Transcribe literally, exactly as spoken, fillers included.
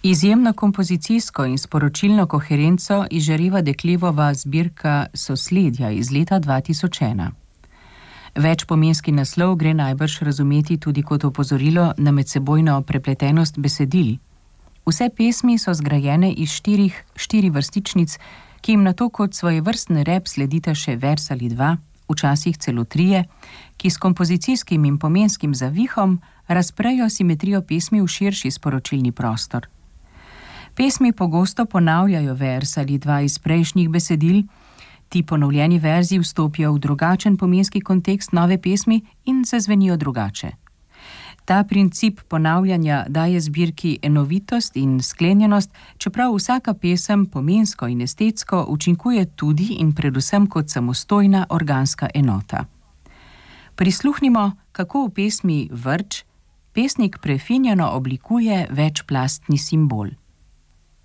Izjemno kompozicijsko in sporočilno koherenco izžareva Deklevova zbirka Sosledja iz leta dva tisoč ena. Večpomenski naslov gre najbrž razumeti tudi kot opozorilo na medsebojno prepletenost besedil. Vse pesmi so zgrajene iz štirih štirivrstičnic, ki jim nato kot svojevrstni rep sledita še vers ali dva, včasih celo trije, ki s kompozicijskim in pomenskim zavihom razprejo simetrijo pesmi v širši sporočilni prostor. Pesmi pogosto ponavljajo vers ali dva iz prejšnjih besedil, ti ponovljeni verzi vstopijo v drugačen pomenski kontekst nove pesmi in zazvenijo drugače. Ta princip ponavljanja daje zbirki enovitost in sklenjenost, čeprav vsaka pesem pomensko in estetsko učinkuje tudi in predvsem kot samostojna organska enota. Prisluhnimo, kako v pesmi Vrč pesnik prefinjeno oblikuje večplastni simbol.